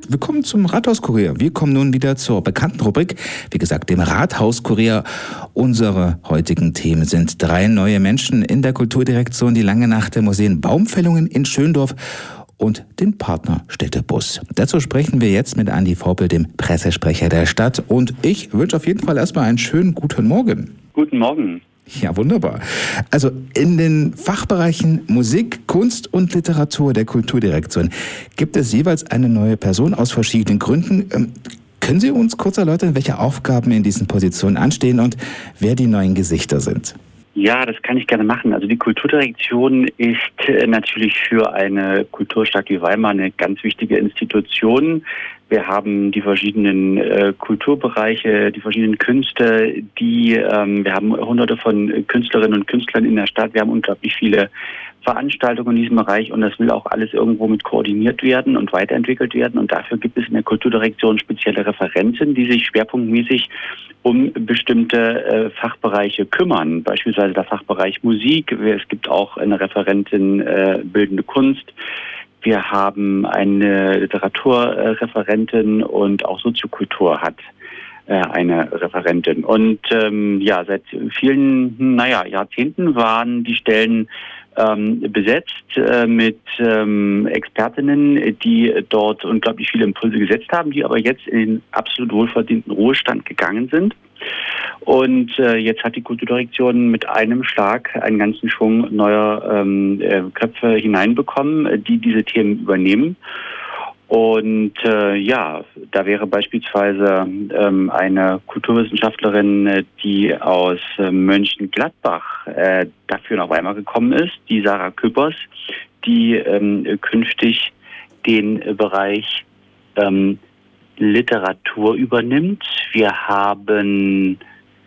willkommen zum Rathauskurier. Wir kommen nun wieder zur bekannten Rubrik, wie gesagt, dem Rathauskurier. Unsere heutigen Themen sind 3 neue Menschen in der Kulturdirektion, die Lange Nacht der Museen, Baumfällungen in Schöndorf und den Partner Städtebus. Dazu sprechen wir jetzt mit Andi Vorpel, dem Pressesprecher der Stadt. Und ich wünsche auf jeden Fall erstmal einen schönen guten Morgen. Guten Morgen. Ja, wunderbar. Also in den Fachbereichen Musik, Kunst und Literatur der Kulturdirektion gibt es jeweils eine neue Person aus verschiedenen Gründen. Können Sie uns kurz erläutern, welche Aufgaben in diesen Positionen anstehen und wer die neuen Gesichter sind? Ja, das kann ich gerne machen. Also die Kulturdirektion ist natürlich für eine Kulturstadt wie Weimar eine ganz wichtige Institution. Wir haben die verschiedenen Kulturbereiche, die verschiedenen Künste, wir haben hunderte von Künstlerinnen und Künstlern in der Stadt. Wir haben unglaublich viele Veranstaltungen in diesem Bereich und das will auch alles irgendwo mit koordiniert werden und weiterentwickelt werden. Und dafür gibt es in der Kulturdirektion spezielle Referenten, die sich schwerpunktmäßig um bestimmte Fachbereiche kümmern. Beispielsweise der Fachbereich Musik. Es gibt auch eine Referentin Bildende Kunst. Wir haben eine Literaturreferentin und auch Soziokultur hat eine Referentin. Und seit vielen Jahrzehnten waren die Stellen besetzt mit Expertinnen, die dort unglaublich viele Impulse gesetzt haben, die aber jetzt in den absolut wohlverdienten Ruhestand gegangen sind. Und jetzt hat die Kulturdirektion mit einem Schlag einen ganzen Schwung neuer Köpfe hineinbekommen, die diese Themen übernehmen. Und da wäre beispielsweise eine Kulturwissenschaftlerin, die aus Mönchengladbach dafür nach Weimar gekommen ist, die Sarah Küppers, die künftig den Bereich Literatur übernimmt. Wir haben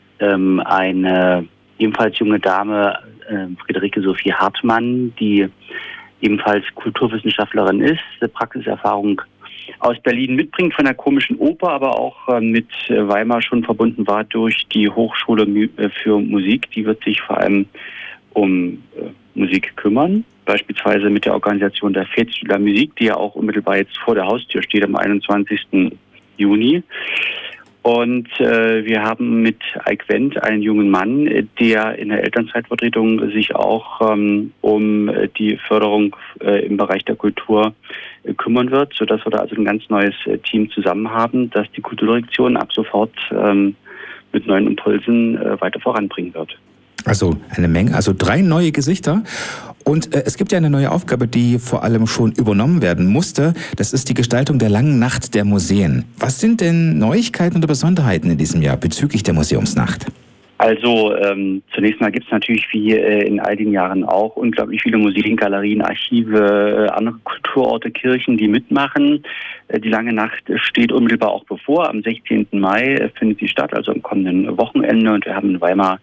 eine ebenfalls junge Dame, Friederike Sophie Hartmann, die ebenfalls Kulturwissenschaftlerin ist, Praxiserfahrung aus Berlin mitbringt von der Komischen Oper, aber auch mit Weimar schon verbunden war durch die Hochschule für Musik. Die wird sich vor allem um Musik kümmern, beispielsweise mit der Organisation der Fête de la Musique, die ja auch unmittelbar jetzt vor der Haustür steht am 21. Juni. Und wir haben mit Eik Wendt einen jungen Mann, der in der Elternzeitvertretung sich auch um die Förderung im Bereich der Kultur kümmern wird, sodass wir da also ein ganz neues Team zusammen haben, das die Kulturdirektion ab sofort mit neuen Impulsen weiter voranbringen wird. Also eine Menge, also 3 neue Gesichter. Und es gibt ja eine neue Aufgabe, die vor allem schon übernommen werden musste. Das ist die Gestaltung der Langen Nacht der Museen. Was sind denn Neuigkeiten oder Besonderheiten in diesem Jahr bezüglich der Museumsnacht? Also zunächst mal gibt es natürlich wie in all den Jahren auch unglaublich viele Museen, Galerien, Archive, andere Kulturorte, Kirchen, die mitmachen. Die Lange Nacht steht unmittelbar auch bevor. Am 16. Mai findet sie statt, also am kommenden Wochenende. Und wir haben in Weimar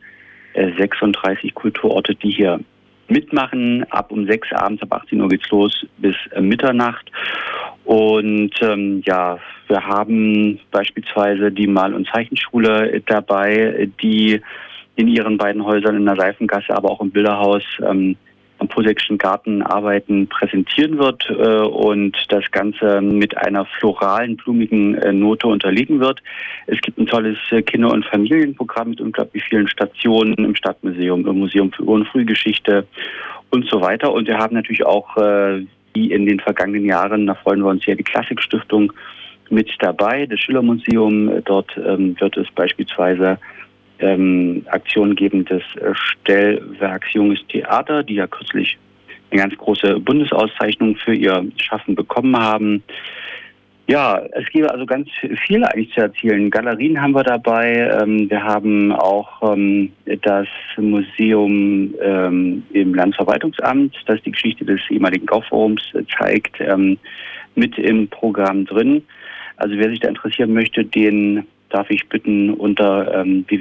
36 Kulturorte, die hier mitmachen. Ab um 6 abends, ab 18 Uhr geht's los bis Mitternacht. Und wir haben beispielsweise die Mal- und Zeichenschule dabei, die in ihren beiden Häusern in der Seifengasse, aber auch im Bilderhaus am Posekschen Garten Arbeiten präsentieren wird und das Ganze mit einer floralen, blumigen Note unterlegen wird. Es gibt ein tolles Kinder- und Familienprogramm mit unglaublich vielen Stationen im Stadtmuseum, im Museum für Ur- und Frühgeschichte und so weiter. Und wir haben natürlich auch, wie in den vergangenen Jahren, da freuen wir uns sehr, die Klassikstiftung mit dabei, das Schillermuseum. Dort wird es beispielsweise Aktionen geben des Stellwerks Junges Theater, die ja kürzlich eine ganz große Bundesauszeichnung für ihr Schaffen bekommen haben. Ja, es gäbe also ganz viel eigentlich zu erzählen. Galerien haben wir dabei. Wir haben auch das Museum im Landesverwaltungsamt, das die Geschichte des ehemaligen Kaufforums zeigt, mit im Programm drin. Also wer sich da interessieren möchte, den darf ich bitten, unter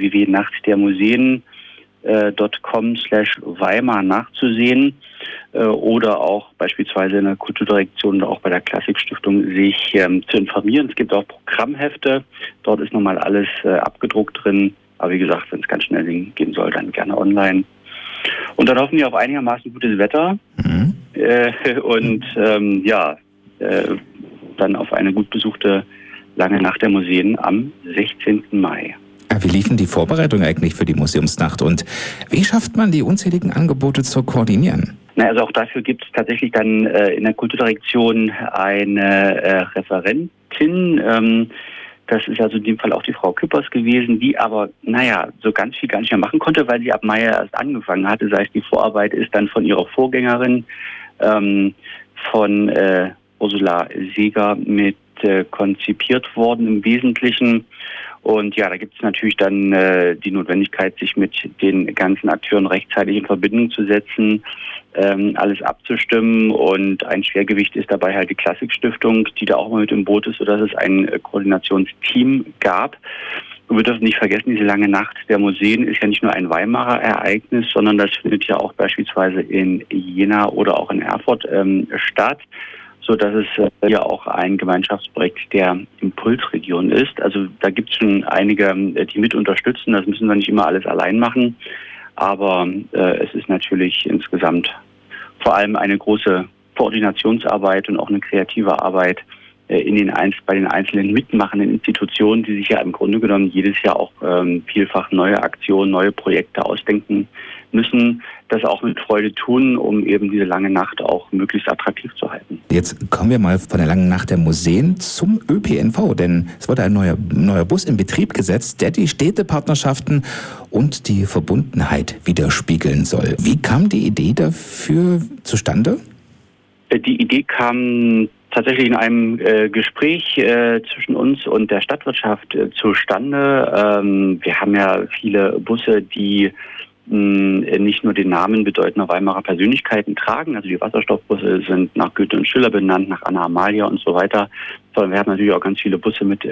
www.nachtdermuseen.com/Weimar nachzusehen oder auch beispielsweise in der Kulturdirektion oder auch bei der Klassikstiftung sich zu informieren. Es gibt auch Programmhefte, dort ist nochmal alles abgedruckt drin, aber wie gesagt, wenn es ganz schnell gehen soll, dann gerne online. Und dann hoffen wir auf einigermaßen gutes Wetter dann auf eine gut besuchte Lange Nacht der Museen am 16. Mai. Wie liefen die Vorbereitungen eigentlich für die Museumsnacht und wie schafft man die unzähligen Angebote zu koordinieren? Also auch dafür gibt es tatsächlich dann in der Kulturdirektion eine Referentin. Das ist also in dem Fall auch die Frau Küppers gewesen, die aber, so ganz viel gar nicht mehr machen konnte, weil sie ab Mai erst angefangen hatte. Das heißt, die Vorarbeit ist dann von ihrer Vorgängerin, von Ursula Seeger mit konzipiert worden im Wesentlichen. Und ja, da gibt es natürlich dann die Notwendigkeit, sich mit den ganzen Akteuren rechtzeitig in Verbindung zu setzen, alles abzustimmen. Und ein Schwergewicht ist dabei halt die Klassikstiftung, die da auch mal mit im Boot ist, sodass es ein Koordinationsteam gab. Und wir dürfen nicht vergessen, diese Lange Nacht der Museen ist ja nicht nur ein Weimarer Ereignis, sondern das findet ja auch beispielsweise in Jena oder auch in Erfurt statt, so dass es hier auch ein Gemeinschaftsprojekt der Impulsregion ist. Also da gibt es schon einige, die mit unterstützen. Das müssen wir nicht immer alles allein machen. Aber es ist natürlich insgesamt vor allem eine große Koordinationsarbeit und auch eine kreative Arbeit bei den einzelnen mitmachenden Institutionen, die sich ja im Grunde genommen jedes Jahr auch vielfach neue Aktionen, neue Projekte ausdenken müssen, das auch mit Freude tun, um eben diese lange Nacht auch möglichst attraktiv zu halten. Jetzt kommen wir mal von der langen Nacht der Museen zum ÖPNV, denn es wurde ein neuer Bus in Betrieb gesetzt, der die Städtepartnerschaften und die Verbundenheit widerspiegeln soll. Wie kam die Idee dafür zustande? Die Idee kam tatsächlich in einem Gespräch zwischen uns und der Stadtwirtschaft zustande. Wir haben ja viele Busse, die nicht nur den Namen bedeutender Weimarer Persönlichkeiten tragen, also die Wasserstoffbusse sind nach Goethe und Schiller benannt, nach Anna Amalia und so weiter, sondern wir haben natürlich auch ganz viele Busse mit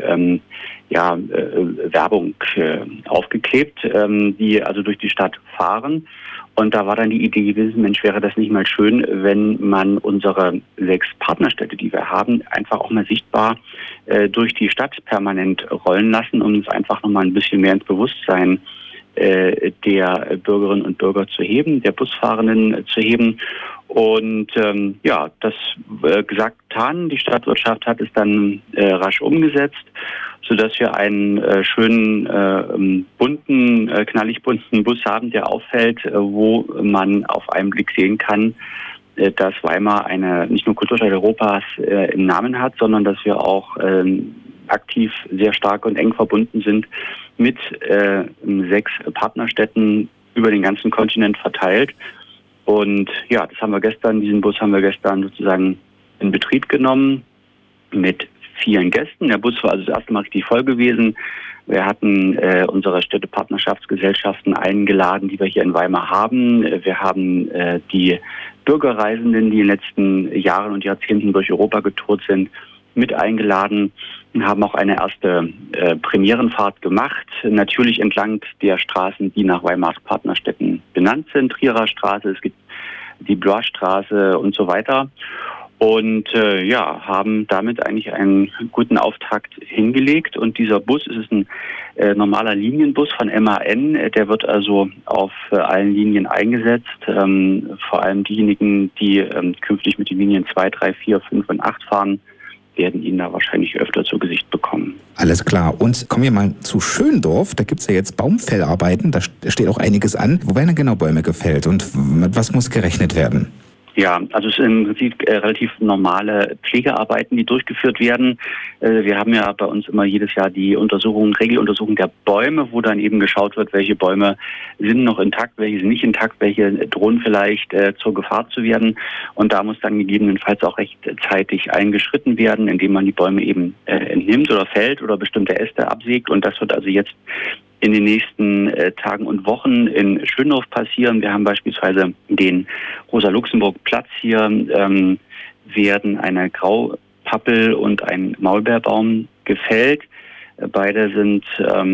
Werbung aufgeklebt, die also durch die Stadt fahren. Und da war dann die Idee gewesen, Mensch, wäre das nicht mal schön, wenn man unsere 6 Partnerstädte, die wir haben, einfach auch mal sichtbar durch die Stadt permanent rollen lassen, um uns einfach nochmal ein bisschen mehr ins Bewusstsein der Bürgerinnen und Bürger zu heben, der Busfahrenden zu heben. Und das gesagt, getan. Die Stadtwirtschaft hat es dann rasch umgesetzt, sodass wir einen schönen, knallig bunten Bus haben, der auffällt, wo man auf einen Blick sehen kann, dass Weimar eine nicht nur Kulturstadt Europas im Namen hat, sondern dass wir auch aktiv sehr stark und eng verbunden sind mit 6 Partnerstädten über den ganzen Kontinent verteilt. Und ja, diesen Bus haben wir gestern sozusagen in Betrieb genommen mit 4 Gästen. Der Bus war also das erste Mal richtig voll gewesen. Wir hatten unsere Städtepartnerschaftsgesellschaften eingeladen, die wir hier in Weimar haben. Wir haben die Bürgerreisenden, die in den letzten Jahren und Jahrzehnten durch Europa getourt sind, mit eingeladen und haben auch eine erste Premierenfahrt gemacht. Natürlich entlang der Straßen, die nach Weimars Partnerstädten benannt sind. Trierer Straße, es gibt die Bloisstraße und so weiter. Und haben damit eigentlich einen guten Auftakt hingelegt. Und dieser Bus ist ein normaler Linienbus von MAN. Der wird also auf allen Linien eingesetzt. Vor allem diejenigen, die künftig mit den Linien 2, 3, 4, 5 und 8 fahren, werden ihn da wahrscheinlich öfter zu Gesicht bekommen. Alles klar. Und kommen wir mal zu Schöndorf. Da gibt es ja jetzt Baumfellarbeiten. Da steht auch einiges an. Wo werden denn genau Bäume gefällt und mit was muss gerechnet werden? Ja, also es sind im Prinzip relativ normale Pflegearbeiten, die durchgeführt werden. Wir haben ja bei uns immer jedes Jahr die Regeluntersuchung der Bäume, wo dann eben geschaut wird, welche Bäume sind noch intakt, welche sind nicht intakt, welche drohen vielleicht zur Gefahr zu werden. Und da muss dann gegebenenfalls auch rechtzeitig eingeschritten werden, indem man die Bäume eben entnimmt oder fällt oder bestimmte Äste absägt. Und das wird also jetzt in den nächsten Tagen und Wochen in Schöndorf passieren. Wir haben beispielsweise den Rosa-Luxemburg-Platz hier, werden eine Graupappel und ein Maulbeerbaum gefällt. Beide sind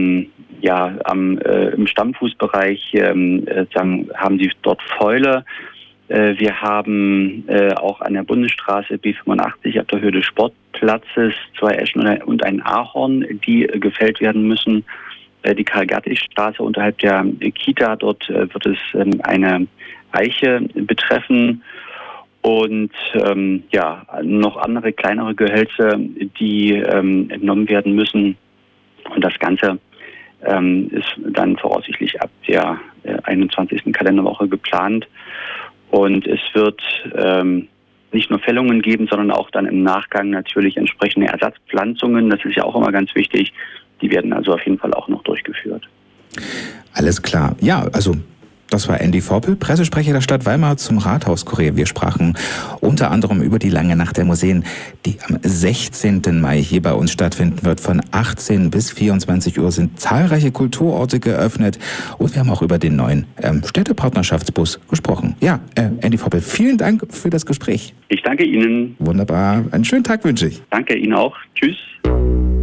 im Stammfußbereich, haben sie dort Fäule. Wir haben auch an der Bundesstraße B85 auf der Höhe des Sportplatzes 2 Eschen und ein Ahorn, die gefällt werden müssen. Die Karl-Gertig-Straße unterhalb der Kita, dort wird es eine Eiche betreffen. Und noch andere kleinere Gehölze, die entnommen werden müssen. Und das Ganze ist dann voraussichtlich ab der 21. Kalenderwoche geplant. Und es wird nicht nur Fällungen geben, sondern auch dann im Nachgang natürlich entsprechende Ersatzpflanzungen. Das ist ja auch immer ganz wichtig. Die werden also auf jeden Fall auch noch durchgeführt. Alles klar. Ja, also das war Andy Vorpel, Pressesprecher der Stadt Weimar zum Rathauskurier. Wir sprachen unter anderem über die lange Nacht der Museen, die am 16. Mai hier bei uns stattfinden wird. Von 18 bis 24 Uhr sind zahlreiche Kulturorte geöffnet und wir haben auch über den neuen Städtepartnerschaftsbus gesprochen. Ja, Andy Vorpel, vielen Dank für das Gespräch. Ich danke Ihnen. Wunderbar. Einen schönen Tag wünsche ich. Danke Ihnen auch. Tschüss.